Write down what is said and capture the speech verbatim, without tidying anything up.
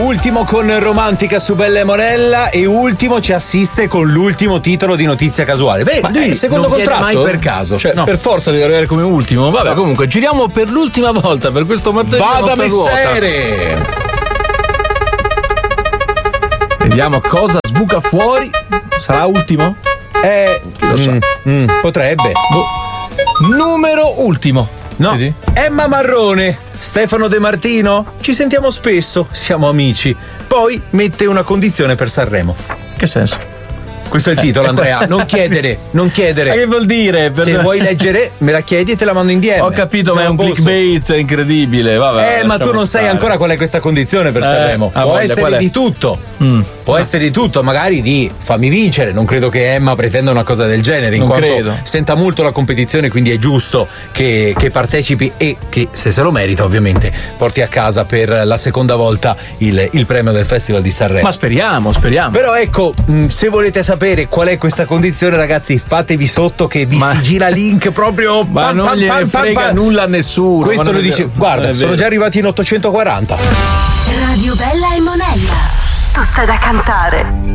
Ultimo con Romantica su Bella e Morella e ultimo ci assiste con l'ultimo titolo di Notizia Casuale. Beh, Ma lui è secondo non viene contratto? mai per caso. Cioè, no. per forza deve arrivare come ultimo. Vabbè, no. Comunque, giriamo per l'ultima volta per questo martedì. Vada messere! Vediamo cosa sbuca fuori. Sarà ultimo? Eh, Chi lo sa? mm, mm, potrebbe. Boh. Numero ultimo. No. Vedi? Emma Marrone, Stefano De Martino, ci sentiamo spesso, siamo amici. Poi mette una condizione per Sanremo. Che senso? Questo è il titolo, Andrea. Non chiedere, non chiedere. Ma che vuol dire? Per... Se vuoi leggere, me la chiedi e te la mando in D M. Ho capito, Siamo ma è un a posto. clickbait incredibile. Vabbè, Eh, ma tu non stare. sai ancora qual è questa condizione per Eh, Sanremo. ah, Può voglia, essere qual è? di tutto. Mm. Può essere di tutto, magari di fammi vincere. Non credo che Emma pretenda una cosa del genere, in Non quanto credo. senta molto la competizione, quindi è giusto che, che partecipi e che, se se lo merita, ovviamente, porti a casa per la seconda volta il, il premio del Festival di Sanremo. Ma speriamo, speriamo. Però ecco, mh, se volete sapere qual è questa condizione, ragazzi, fatevi sotto che vi Ma- si gira link proprio. Ma pam, non pam, gliene pam, pam, frega pam. nulla a nessuno. Questo Ma non lo è dice. vero. Guarda, Non è sono vero. già arrivati in ottocentoquaranta. Radio Bella e Monella. Tutta da cantare.